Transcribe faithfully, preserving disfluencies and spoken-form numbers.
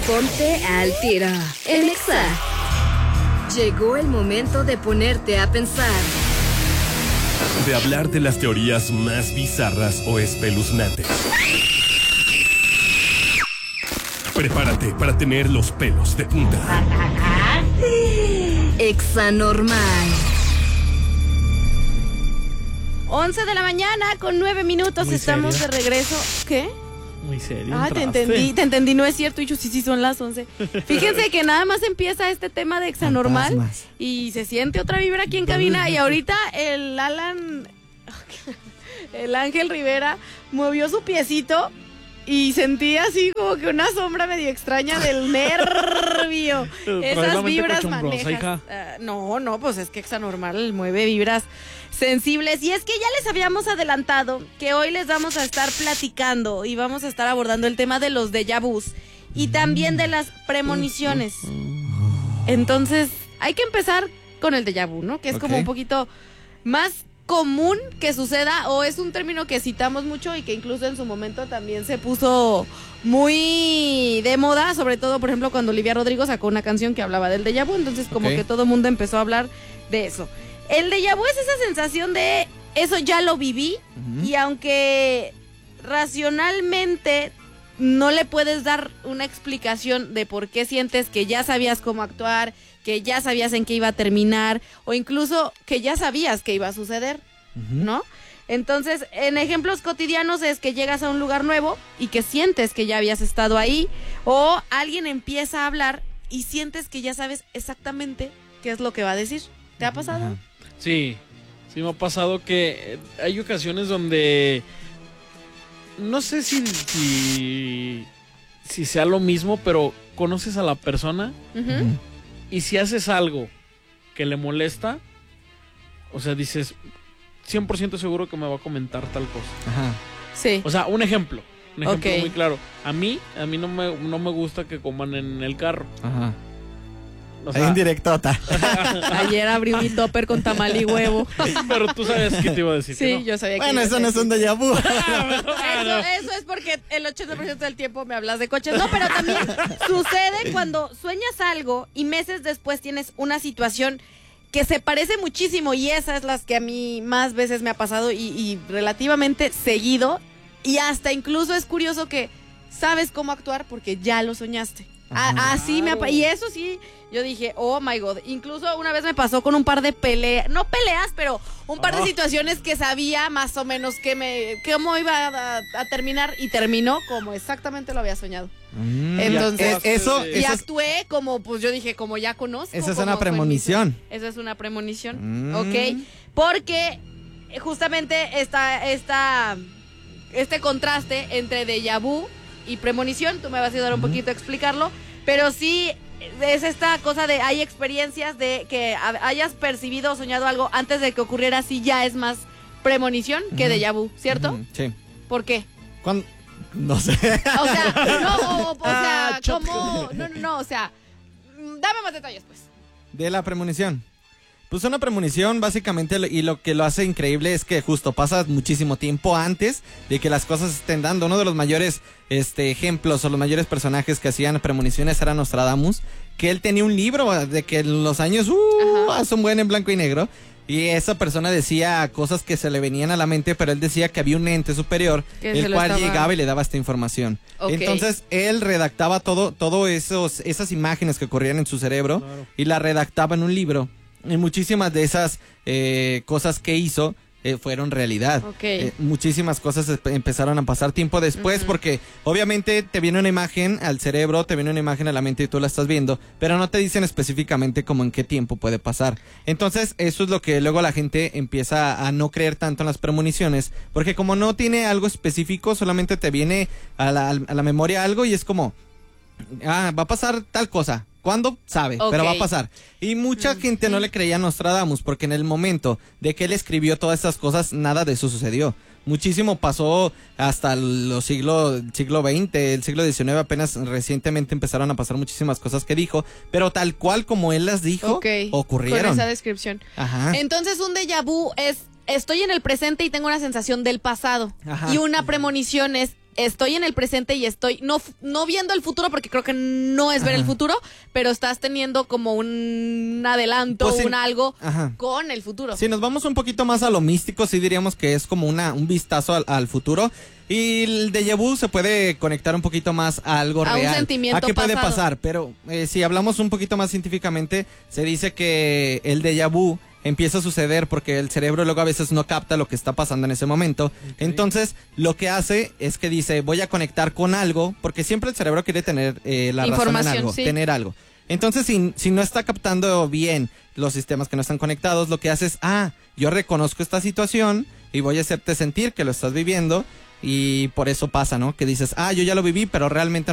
Ponte al tiro. En Exa. Llegó el momento de ponerte a pensar. De hablar de las teorías más bizarras o espeluznantes. Prepárate para tener los pelos de punta. Exa Normal. once de la mañana con nueve minutos. Muy estamos serio. de regreso. ¿Qué? Muy serio. Ah, te entraste. entendí, te entendí, no es cierto. Y yo, sí, sí, son las once. Fíjense que nada más empieza este tema de Exa Normal Fantasmas. y se siente otra vibra aquí en cabina. Y ahorita el Alan, el Ángel Rivera, movió su piecito y sentí así como que una sombra medio extraña del nervio. Traes Esas la mente vibras cochambrosa, manejas. hija. Ah, no, no, pues es que Exa Normal mueve vibras sensibles. Y es que ya les habíamos adelantado que hoy les vamos a estar platicando y vamos a estar abordando el tema de los déjà vus y también de las premoniciones. Entonces, hay que empezar con el déjà vu, ¿no? Que es Ok. como un poquito más común que suceda, o es un término que citamos mucho y que incluso en su momento también se puso muy de moda, sobre todo, por ejemplo, cuando Olivia Rodrigo sacó una canción que hablaba del déjà vu, entonces como Ok. que todo el mundo empezó a hablar de eso. El déjà vu es esa sensación de eso ya lo viví, Ujú. y aunque racionalmente no le puedes dar una explicación de por qué sientes que ya sabías cómo actuar, que ya sabías en qué iba a terminar, o incluso que ya sabías que iba a suceder, Ujú. ¿no? Entonces, en ejemplos cotidianos es que llegas a un lugar nuevo y que sientes que ya habías estado ahí, o alguien empieza a hablar y sientes que ya sabes exactamente qué es lo que va a decir. ¿Te ha pasado? Ajá. Sí, sí me ha pasado que eh, hay ocasiones donde no sé si, si, si sea lo mismo, pero conoces a la persona Ujú. Ujú. y si haces algo que le molesta, o sea, dices cien por ciento seguro que me va a comentar tal cosa. Ajá. Sí. O sea, un ejemplo, un ejemplo Ok. muy claro. A mí, a mí no me, no me gusta que coman en el carro. Ajá. O Ahí sea, en directota. Ayer abrí mi topper con tamal y huevo. pero tú sabes qué te iba a decir. que Sí, no. yo sabía que Bueno, ibas eso a no es un decir. déjà vu. Ah, no. Eso, eso es porque el ochenta por ciento del tiempo me hablas de coches. No, pero también sucede cuando sueñas algo y meses después tienes una situación que se parece muchísimo, y esas es las que a mí más veces me ha pasado y, y relativamente seguido, y hasta incluso es curioso que sabes cómo actuar porque ya lo soñaste. A- Ajá. así me ha pa- y eso sí, yo dije, oh my god. Incluso una vez me pasó con un par de peleas, no peleas, pero un par de Ah. situaciones que sabía más o menos que me, cómo iba a, a terminar, y terminó como exactamente lo había soñado. Mm, Entonces- eh, eso, Y Y eso es, actué como, pues yo dije, como ya conozco. Esa es como una fue mi premonición. sueño. Esa es una premonición, Mm. ok. Porque eh, justamente esta, esta, este contraste entre déjà vu y premonición, tú me vas a ayudar un Ujú. poquito a explicarlo, pero sí es esta cosa de hay experiencias de que ha- hayas percibido o soñado algo antes de que ocurriera, sí ya es más premonición que Ujú. déjà vu, ¿cierto? Ujú, Sí. ¿Por qué? ¿Cuándo? No sé. O sea, no, o, o sea, Ah, chop. como, no, no, no, o sea, mm, dame más detalles, pues. De la premonición. Pues una premonición básicamente, lo- y lo que lo hace increíble es que justo pasa muchísimo tiempo antes de que las cosas estén dando. Uno de los mayores este, ejemplos o los mayores personajes que hacían premoniciones era Nostradamus, que él tenía un libro de que en los años uh, Ajá. son buenos en blanco y negro, y esa persona decía cosas que se le venían a la mente, pero él decía que había un ente superior Que se el lo cual estaba- llegaba y le daba esta información. Ok. Entonces él redactaba todo, todo esos, esas imágenes que ocurrían en su cerebro Claro. y la redactaba en un libro. Y muchísimas de esas eh, cosas que hizo eh, fueron realidad. Ok. Eh, muchísimas cosas esp- empezaron a pasar tiempo después, Ujú. porque obviamente te viene una imagen al cerebro, te viene una imagen a la mente y tú la estás viendo, pero no te dicen específicamente como en qué tiempo puede pasar. Entonces eso es lo que luego la gente empieza a no creer tanto en las premoniciones, porque como no tiene algo específico, solamente te viene a la, a la memoria algo y es como, ah, va a pasar tal cosa. ¿Cuándo? Sabe, Ok. pero va a pasar. Y mucha gente no le creía a Nostradamus porque en el momento de que él escribió todas estas cosas, nada de eso sucedió. Muchísimo pasó hasta los siglo, siglo veinte, el siglo diecinueve, apenas recientemente empezaron a pasar muchísimas cosas que dijo, pero tal cual como él las dijo, Ok, ocurrieron. con esa descripción. Ajá. Entonces un déjà vu es, estoy en el presente y tengo una sensación del pasado. Ajá. Y una premonición es, estoy en el presente y estoy no, no viendo el futuro, porque creo que no es ver Ajá. el futuro, pero estás teniendo como un adelanto, Pues sí. un algo Ajá. con el futuro. Si nos vamos un poquito más a lo místico, sí diríamos que es como una, un vistazo al, al futuro. Y el déjà vu se puede conectar un poquito más a algo A un real. sentimiento ¿A qué puede pasado. pasar? Pero eh, si hablamos un poquito más científicamente, se dice que el déjà vu empieza a suceder porque el cerebro luego a veces no capta lo que está pasando en ese momento. Entonces, lo que hace es que dice, voy a conectar con algo, porque siempre el cerebro quiere tener eh, la razón en Información, algo, sí. tener algo. Entonces, si, si no está captando bien los sistemas que no están conectados, lo que hace es, ah, yo reconozco esta situación y voy a hacerte sentir que lo estás viviendo, y por eso pasa, ¿no? Que dices, ah, yo ya lo viví, pero realmente